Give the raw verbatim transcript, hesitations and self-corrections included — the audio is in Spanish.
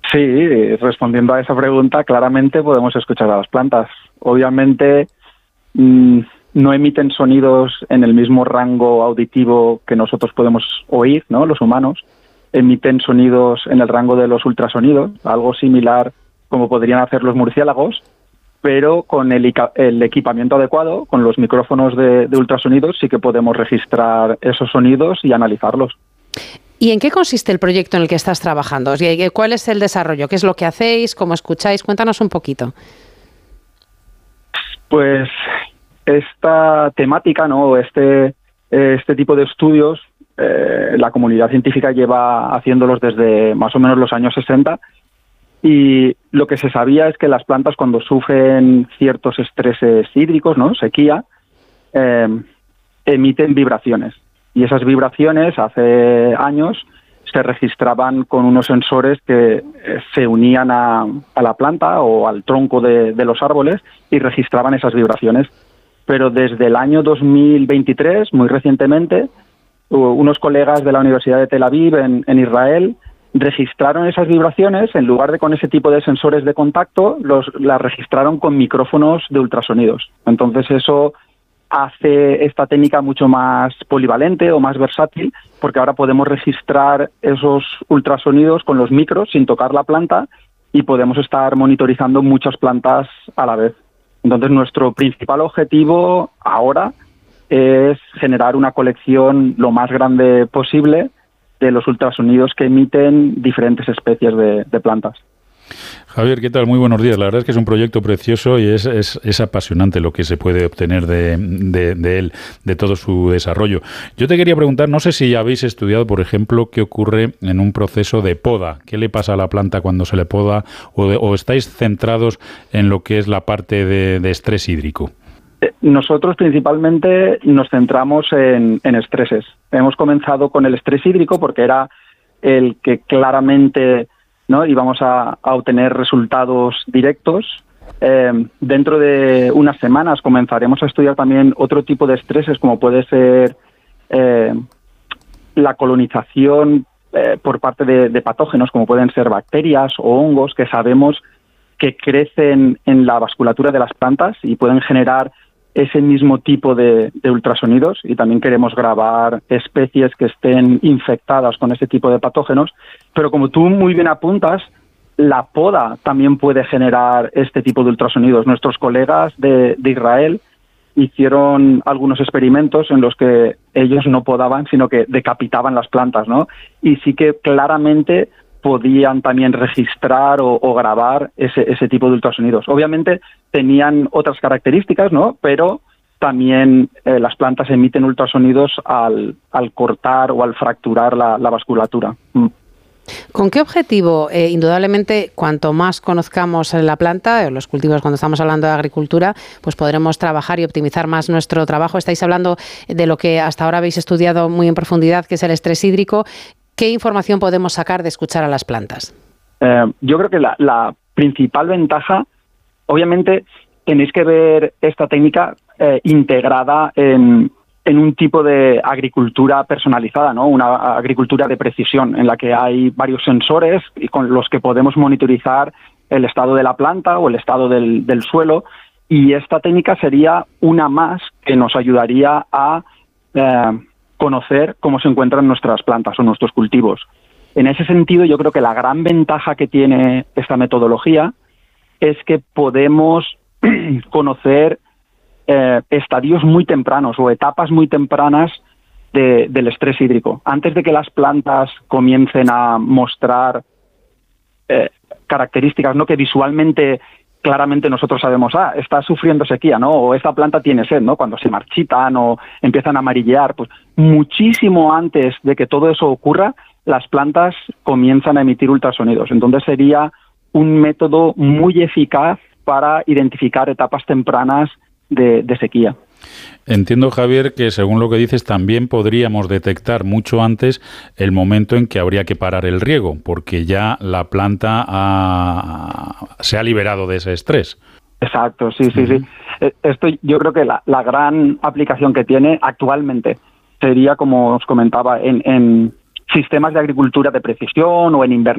Sí, respondiendo a esa pregunta, claramente podemos escuchar a las plantas. Obviamente mmm, no emiten sonidos en el mismo rango auditivo que nosotros podemos oír, ¿no? Los humanos emiten sonidos en el rango de los ultrasonidos, algo similar como podrían hacer los murciélagos, pero con el, el equipamiento adecuado, con los micrófonos de, de ultrasonidos, sí que podemos registrar esos sonidos y analizarlos. ¿Y en qué consiste el proyecto en el que estás trabajando? ¿Cuál es el desarrollo? ¿Qué es lo que hacéis? ¿Cómo escucháis? Cuéntanos un poquito. Pues esta temática, ¿no? Este, este tipo de estudios, eh, la comunidad científica lleva haciéndolos desde más o menos los años sesenta, y lo que se sabía es que las plantas, cuando sufren ciertos estreses hídricos, ¿no? Sequía, eh, emiten vibraciones. Y esas vibraciones hace años se registraban con unos sensores que se unían a, a la planta o al tronco de, de los árboles y registraban esas vibraciones. Pero desde el año dos mil veintitrés, muy recientemente, unos colegas de la Universidad de Tel Aviv en, en Israel registraron esas vibraciones, en lugar de con ese tipo de sensores de contacto, los, las registraron con micrófonos de ultrasonidos. Entonces eso hace esta técnica mucho más polivalente o más versátil, porque ahora podemos registrar esos ultrasonidos con los micros sin tocar la planta y podemos estar monitorizando muchas plantas a la vez. Entonces nuestro principal objetivo ahora es generar una colección lo más grande posible de los ultrasonidos que emiten diferentes especies de, de plantas. Javier, ¿qué tal? Muy buenos días. La verdad es que es un proyecto precioso y es, es, es apasionante lo que se puede obtener de, de, de él, de todo su desarrollo. Yo te quería preguntar, no sé si habéis estudiado, por ejemplo, qué ocurre en un proceso de poda. ¿Qué le pasa a la planta cuando se le poda? ¿O, de, o estáis centrados en lo que es la parte de, de estrés hídrico? Nosotros principalmente nos centramos en, en estreses. Hemos comenzado con el estrés hídrico porque era el que claramente, ¿no?, íbamos a, a obtener resultados directos. Eh, dentro de unas semanas comenzaremos a estudiar también otro tipo de estreses, como puede ser eh, la colonización eh, por parte de, de patógenos, como pueden ser bacterias o hongos, que sabemos que crecen en la vasculatura de las plantas y pueden generar ese mismo tipo de, de ultrasonidos, y también queremos grabar especies que estén infectadas con ese tipo de patógenos. Pero como tú muy bien apuntas, la poda también puede generar este tipo de ultrasonidos. Nuestros colegas de, de Israel hicieron algunos experimentos en los que ellos no podaban, sino que decapitaban las plantas, ¿no? Y sí que claramente podían también registrar o, o grabar ese, ese tipo de ultrasonidos. Obviamente tenían otras características, ¿no? Pero también eh, las plantas emiten ultrasonidos al, al cortar o al fracturar la, la vasculatura. Mm. ¿Con qué objetivo? Eh, indudablemente, cuanto más conozcamos la planta, los cultivos, cuando estamos hablando de agricultura, pues podremos trabajar y optimizar más nuestro trabajo. Estáis hablando de lo que hasta ahora habéis estudiado muy en profundidad, que es el estrés hídrico. ¿Qué información podemos sacar de escuchar a las plantas? Eh, yo creo que la, la principal ventaja, obviamente, tenéis que ver esta técnica eh, integrada en, en un tipo de agricultura personalizada, ¿no? Una agricultura de precisión, en la que hay varios sensores y con los que podemos monitorizar el estado de la planta o el estado del, del suelo, y esta técnica sería una más que nos ayudaría a Eh, conocer cómo se encuentran nuestras plantas o nuestros cultivos. En ese sentido, yo creo que la gran ventaja que tiene esta metodología es que podemos conocer eh, estadios muy tempranos o etapas muy tempranas de, del estrés hídrico. Antes de que las plantas comiencen a mostrar eh, características, ¿no?, que visualmente claramente nosotros sabemos, ah, está sufriendo sequía, ¿no? O esta planta tiene sed, ¿no? Cuando se marchitan o empiezan a amarillear, pues muchísimo antes de que todo eso ocurra, las plantas comienzan a emitir ultrasonidos. Entonces sería un método muy eficaz para identificar etapas tempranas de, de sequía. Entiendo, Javier, que según lo que dices también podríamos detectar mucho antes el momento en que habría que parar el riego, porque ya la planta ha, se ha liberado de ese estrés. Exacto, sí, sí, uh-huh. sí. Esto yo creo que la, la gran aplicación que tiene actualmente sería, como os comentaba, en, en sistemas de agricultura de precisión o en invernaderos